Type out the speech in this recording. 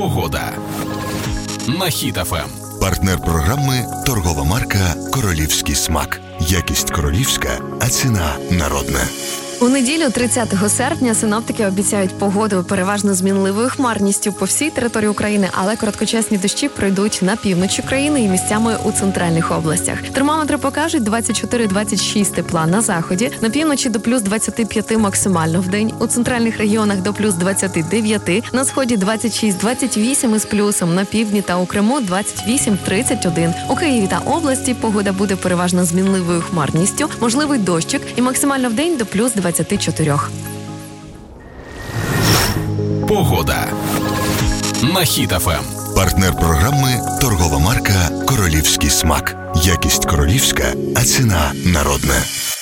Погода на Хіт ФМ. Партнер програми – торгова марка «Королівський смак». Якість королівська, а ціна народна. У неділю, 30 серпня, синоптики обіцяють погоду переважно змінливою хмарністю по всій території України, але короткочасні дощі пройдуть на півночі країни і місцями у центральних областях. Термометри покажуть 24-26 тепла на заході, на півночі до плюс 25 максимально в день, у центральних регіонах до плюс 29, на сході 26-28 із плюсом, на півдні та у Криму 28-31. У Києві та області погода буде переважно змінливою хмарністю, можливий дощик і максимально в день до плюс 24. Погода на Хіт ФМ. Партнер програми – торгова марка «Королівський смак». Якість королівська, а ціна народна.